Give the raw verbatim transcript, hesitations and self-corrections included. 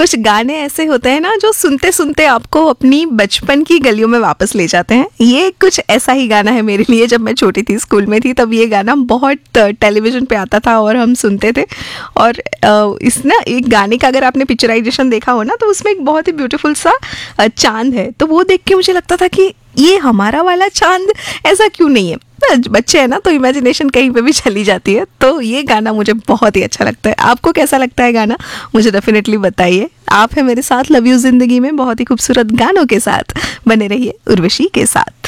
कुछ गाने ऐसे होते हैं ना जो सुनते सुनते आपको अपनी बचपन की गलियों में वापस ले जाते हैं। ये कुछ ऐसा ही गाना है मेरे लिए। जब मैं छोटी थी, स्कूल में थी, तब ये गाना बहुत टेलीविज़न पे आता था और हम सुनते थे। और अ, इस ना एक गाने का अगर आपने पिक्चराइजेशन देखा हो ना, तो उसमें एक बहुत ही ब्यूटीफुल सा अ, चाँद है। तो वो देख के मुझे लगता था कि ये हमारा वाला चाँद ऐसा क्यों नहीं है। बच्चे हैं ना, तो इमेजिनेशन कहीं पे भी चली जाती है। तो ये गाना मुझे बहुत ही अच्छा लगता है। आपको कैसा लगता है गाना, मुझे डेफिनेटली बताइए। आप है मेरे साथ लव यू जिंदगी में बहुत ही खूबसूरत गानों के साथ। बने रहिए उर्वशी के साथ।